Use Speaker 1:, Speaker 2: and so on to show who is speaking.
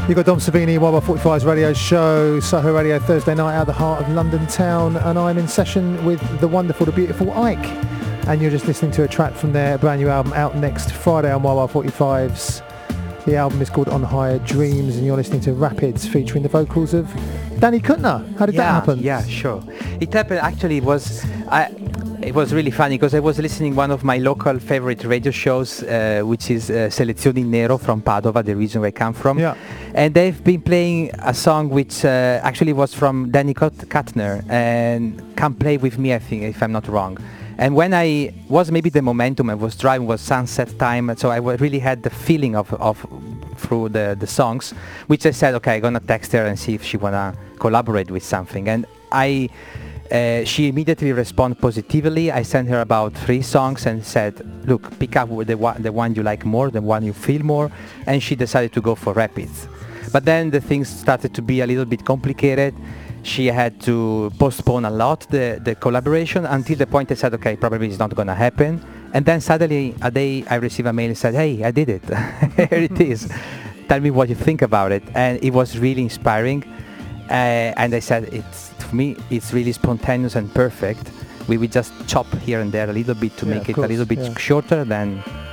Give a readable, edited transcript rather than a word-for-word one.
Speaker 1: You've got Dom Savini, 1x45's radio show, Soho Radio, Thursday night out of the heart of London town, and I'm in session with the wonderful, the beautiful Ike, and you're just listening to a track from their brand new album out next Friday on 1x45's. The album is called On Higher Dreams, and you're listening to Rapids featuring the vocals of Danny Kuttner. How did that happen?
Speaker 2: Yeah, sure. It happened, actually, it was really funny because I was listening one of my local favorite radio shows, which is Selezioni Nero from Padova, the region where I come from.
Speaker 1: Yeah.
Speaker 2: And they've been playing a song which actually was from Danny Kuttner, and Come Play With Me, I think, if I'm not wrong. And when I was, maybe the momentum, I was driving, was sunset time, so I really had the feeling of through the songs, which I said, okay, I'm gonna text her and see if she wanna collaborate with something. And she immediately responded positively. I sent her about 3 songs and said, look, pick up with the one you like more, the one you feel more, and she decided to go for Rapids. But then the things started to be a little bit complicated. She had to postpone a lot the collaboration until the point I said, okay, probably it's not going to happen. And then suddenly a day I received a mail and said, hey, I did it. Here it is. Tell me what you think about it. And it was really inspiring. And I said, for me, it's really spontaneous and perfect. We will just chop here and there a little bit to make it a little bit shorter, then